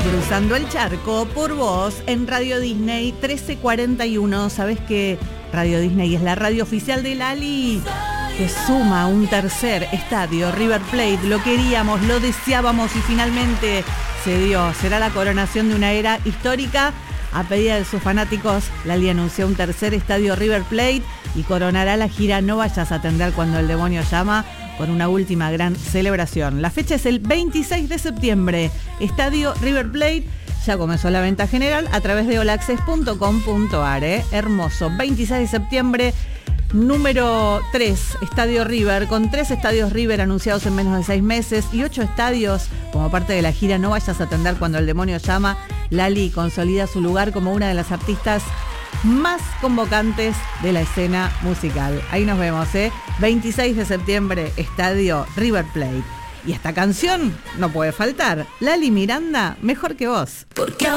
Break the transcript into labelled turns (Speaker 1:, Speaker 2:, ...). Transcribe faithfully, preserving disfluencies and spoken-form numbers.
Speaker 1: Cruzando el charco por vos en Radio Disney trece cuarenta y uno. ¿Sabés que Radio Disney es la radio oficial de Lali? Que suma un tercer estadio, River Plate. Lo queríamos, lo deseábamos y finalmente se dio. Será la coronación de una era histórica. A pedida de sus fanáticos, Lali anunció un tercer estadio River Plate y coronará la gira No vayas a atender cuando el demonio llama, con una última gran celebración. La fecha es el veintiséis de septiembre. Estadio River Plate. Ya comenzó la venta general a través de all access punto com punto a r. ¿eh? Hermoso. veintiséis de septiembre. Número tres, Estadio River, con tres estadios River anunciados en menos de seis meses y ocho estadios como parte de la gira No vayas a atender cuando el demonio llama. Lali consolida su lugar como una de las artistas más convocantes de la escena musical. Ahí nos vemos, ¿eh? veintiséis de septiembre, Estadio River Plate. Y esta canción no puede faltar. Lali Miranda, Mejor que vos. Porque